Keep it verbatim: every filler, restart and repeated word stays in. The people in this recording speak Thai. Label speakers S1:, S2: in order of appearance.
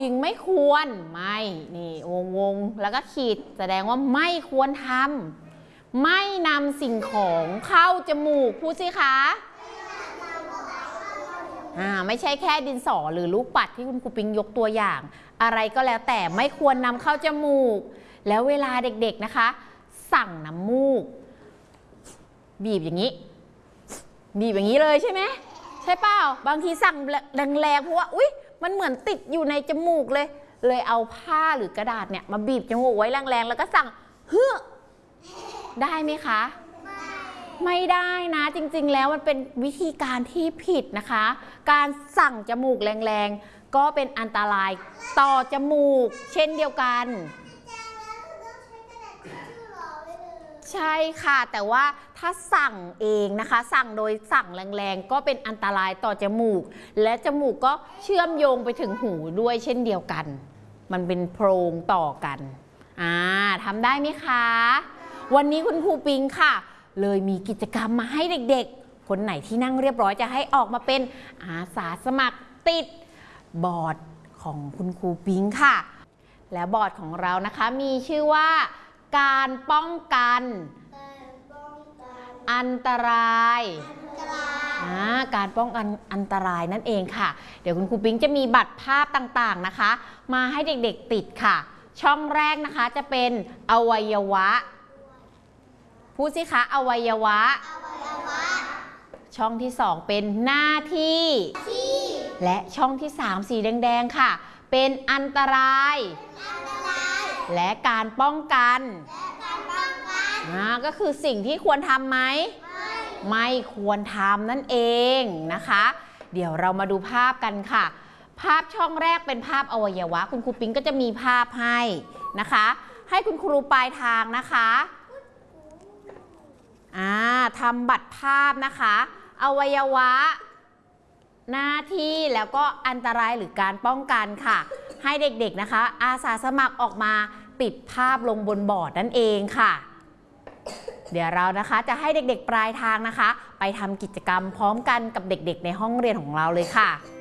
S1: จริงไม่ควรไม่นี่วงวงแล้วก็ขีดแสดงว่าไม่ควรทำไม่นำสิ่งของเข้าจมูกพูดสิคะอ่าไม่ใช่แค่ดินสอหรือลูกปัดที่คุณครูปิงยกตัวอย่างอะไรก็แล้วแต่ไม่ควรนำเข้าจมูกแล้วเวลาเด็กๆนะคะสั่งน้ำมูกบีบอย่างนี้บีบอย่างนี้เลยใช่ไหมใช่เปล่าบางทีสั่งแรงๆเพราะว่าอุ๊ยมันเหมือนติดอยู่ในจมูกเลยเลยเอาผ้าหรือกระดาษเนี่ยมาบีบจมูกไว้แรงๆแล้วก็สั่งเฮ้อได้ไหมคะไม่ได้นะจริงๆแล้วมันเป็นวิธีการที่ผิดนะคะการสั่งจมูกแรงๆก็เป็นอันตรายต่อจมูกเช่นเดียวกันใช่ค่ะแต่ว่าถ้าสั่งเองนะคะสั่งโดยสั่งแรงๆก็เป็นอันตรายต่อจมูกและจมูกก็เชื่อมโยงไปถึงหูด้วยเช่นเดียวกันมันเป็นโพรงต่อกันอ่าทำได้ไหมคะวันนี้คุณครูปิงค่ะเลยมีกิจกรรมมาให้เด็กๆคนไหนที่นั่งเรียบร้อยจะให้ออกมาเป็นอาสาสมัครติดบอร์ดของคุณครูปิงค่ะและบอร์ดของเรานะคะมีชื่อว่าการป้องกันอันตรายการป้องกันอันตรายนั่นเองค่ะเดี๋ยวคุณครูปิงจะมีบัตรภาพต่างๆนะคะมาให้เด็กๆติดค่ะช่องแรกนะคะจะเป็นอวัยวะพูดสิคะอวัยวะช่องที่สองเป็นหน้าที่และช่องที่สามสีแดงๆค่ะเป็นอันตรายและการป้องกันอ่าก็คือสิ่งที่ควรทำไหมไม่ควรทำนั่นเองนะคะเดี๋ยวเรามาดูภาพกันค่ะภาพช่องแรกเป็นภาพอวัยวะคุณครูปิงก็จะมีภาพให้นะคะให้คุณครูปลายทางนะคะอ่าทำบัตรภาพนะคะอวัยวะหน้าที่แล้วก็อันตรายหรือการป้องกันค่ะให้เด็กๆนะคะอาสาสมัครออกมาติดภาพลงบนบอร์ดนั่นเองค่ะเดี๋ยวเรานะคะจะให้เด็กๆปลายทางนะคะไปทำกิจกรรมพร้อมกันกับเด็กๆในห้องเรียนของเราเลยค่ะ